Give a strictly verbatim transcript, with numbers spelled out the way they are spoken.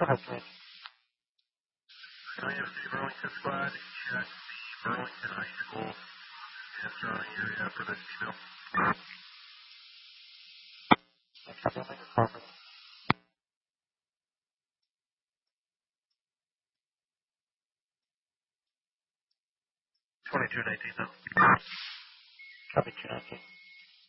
Okay. I have the Burlington squad, check the Burlington High School and surrounding area for this email. twenty-two nineteen, though. Copy two nineteen.